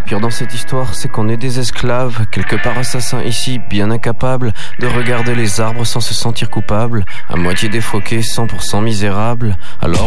pire dans cette histoire, c'est qu'on est des esclaves, quelque part assassins ici, bien incapables de regarder les arbres sans se sentir coupables, à moitié défroqués, 100% misérables. Alors